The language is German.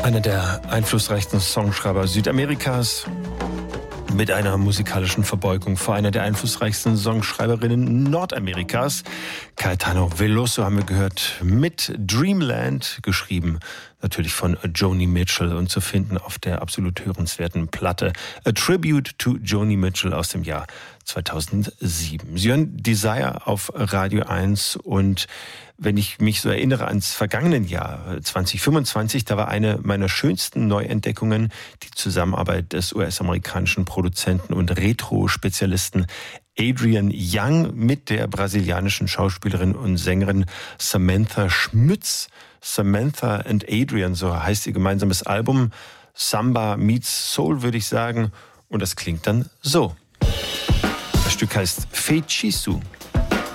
Einer der einflussreichsten Songschreiber Südamerikas mit einer musikalischen Verbeugung vor einer der einflussreichsten Songschreiberinnen Nordamerikas. Caetano Veloso haben wir gehört mit Dreamland, geschrieben natürlich von Joni Mitchell und zu finden auf der absolut hörenswerten Platte A Tribute to Joni Mitchell aus dem Jahr 2007. Sie hören Desire auf Radio 1 und wenn ich mich so erinnere ans vergangene Jahr 2025, da war eine meiner schönsten Neuentdeckungen die Zusammenarbeit des US-amerikanischen Produzenten und Retro-Spezialisten Adrian Young mit der brasilianischen Schauspielerin und Sängerin Samantha Schmütz. Samantha and Adrian, so heißt ihr gemeinsames Album. Samba meets Soul, würde ich sagen. Und das klingt dann so. Das Stück heißt Feitiço.